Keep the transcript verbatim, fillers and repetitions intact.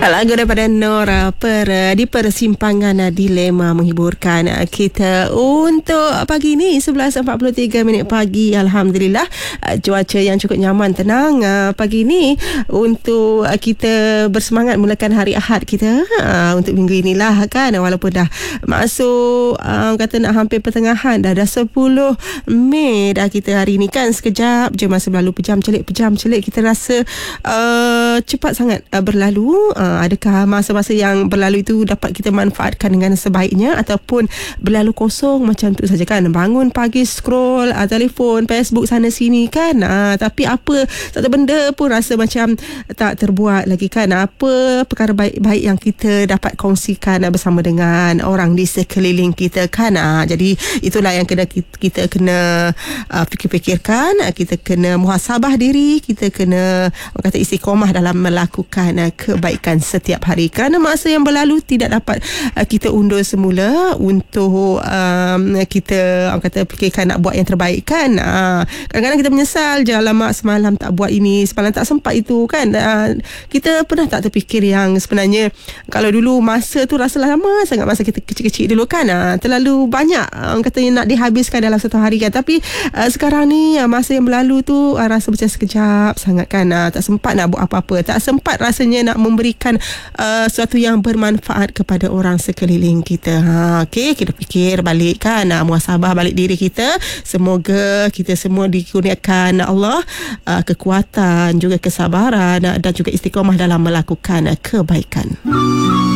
Lagu daripada Nora Per di persimpangan dilema menghiburkan kita untuk pagi ni sebelas empat puluh tiga minit pagi. Alhamdulillah cuaca yang cukup nyaman, tenang pagi ni untuk kita bersemangat mulakan hari Ahad kita untuk minggu inilah kan, walaupun dah masuk kata nak hampir pertengahan dah dah sepuluh Mei dah kita hari ni kan. Sekejap je masa berlalu, pejam celik pejam celik kita rasa uh, cepat sangat uh, berlalu. Uh, adakah masa-masa yang berlalu itu dapat kita manfaatkan dengan sebaiknya ataupun berlalu kosong macam tu saja kan? Bangun pagi scroll uh, telefon, Facebook sana sini kan, uh, tapi apa satu benda pun rasa macam tak terbuat lagi kan. Apa perkara baik-baik yang kita dapat kongsikan uh, bersama dengan orang di sekeliling kita kan. Uh, jadi itulah yang kena kita, kita kena uh, fikir-fikirkan, uh, kita kena muhasabah diri, kita kena orang kata istiqomah dalam melakukan uh, kebaikan setiap hari, kerana masa yang berlalu tidak dapat uh, kita undur semula untuk um, kita orang kata fikirkan nak buat yang terbaik kan. Uh, kadang-kadang kita menyesal je, alamak semalam tak buat ini, semalam tak sempat itu kan. Uh, kita pernah tak terfikir yang sebenarnya kalau dulu masa tu rasa lama sangat, masa kita kecil-kecil dulu kan, uh, terlalu banyak uh, orang kata nak dihabiskan dalam satu hari kan. Tapi uh, sekarang ni uh, masa yang berlalu tu uh, rasa macam sekejap sangat kan. Uh, tak sempat nak buat apa-apa, tak sempat rasanya nak memberikan uh, sesuatu yang bermanfaat kepada orang sekeliling kita. Ha, okay, kita fikir balik kan, uh, muhasabah balik diri kita. Semoga kita semua dikurniakan Allah uh, kekuatan, juga kesabaran uh, dan juga istiqamah dalam melakukan uh, kebaikan.